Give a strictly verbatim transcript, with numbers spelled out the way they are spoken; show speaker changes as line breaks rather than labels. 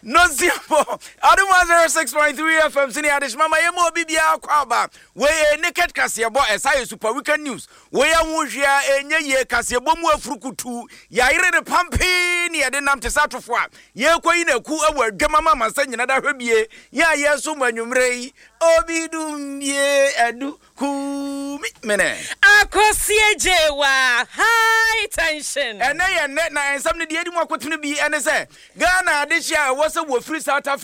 no zipo aduma zero six point three F M sini adish mama yemo bibia kwaba we naked kasebo esai super weekend news we ya nwhia enye ye kasebo mu afurukutu ya ire de pampi ni ade nam tesatofo a ye koyi na ku awadwama mama sanyina da hwebie ya ye so manwumre yi obidum ye adu ku mene
akosie jewa high tension
ene ye ne na ensam ne de edi mu akotunu bi ene se Ghana adishia wo se wo free South Africa